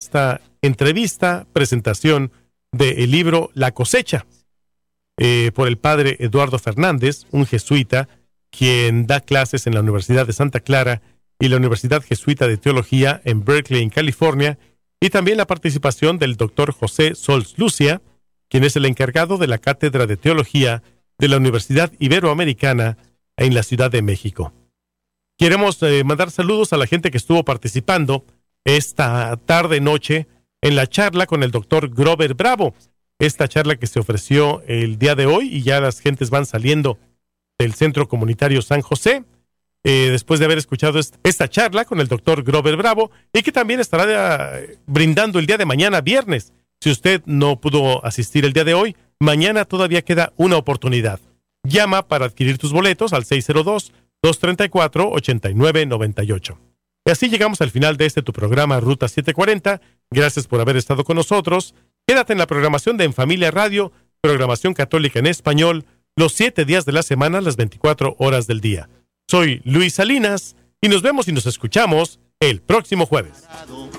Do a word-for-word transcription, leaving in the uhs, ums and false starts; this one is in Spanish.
esta entrevista, presentación del libro La cosecha, eh, por el padre Eduardo Fernández, un jesuita, quien da clases en la Universidad de Santa Clara y la Universidad Jesuita de Teología en Berkeley, en California, y también la participación del doctor José Sols Lucia, quien es el encargado de la Cátedra de Teología de la Universidad Iberoamericana en la Ciudad de México. Queremos eh, mandar saludos a la gente que estuvo participando esta tarde-noche en la charla con el doctor Grover Bravo. Esta charla que se ofreció el día de hoy, y ya las gentes van saliendo del Centro Comunitario San José, eh, después de haber escuchado est- esta charla con el doctor Grover Bravo, y que también estará eh, brindando el día de mañana, viernes. Si usted no pudo asistir el día de hoy, mañana todavía queda una oportunidad. Llama para adquirir tus boletos al seis cero dos, dos tres cuatro, ocho nueve nueve ocho. Y así llegamos al final de este tu programa Ruta setecientos cuarenta. Gracias por haber estado con nosotros. Quédate en la programación de En Familia Radio, programación católica en español, los siete días de la semana, las veinticuatro horas del día. Soy Luis Salinas y nos vemos y nos escuchamos el próximo jueves.